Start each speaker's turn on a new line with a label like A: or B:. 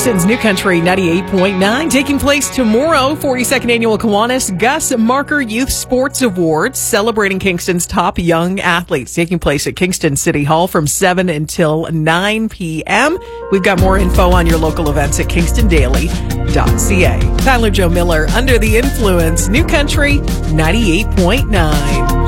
A: Kingston's New Country 98.9, taking place tomorrow, 42nd Annual Kiwanis Gus Marker Youth Sports Awards, celebrating Kingston's top young athletes, taking place at Kingston City Hall from 7 until 9 p.m. We've got more info on your local events at kingstondaily.ca. Tyler Joe Miller, Under the Influence, New Country 98.9.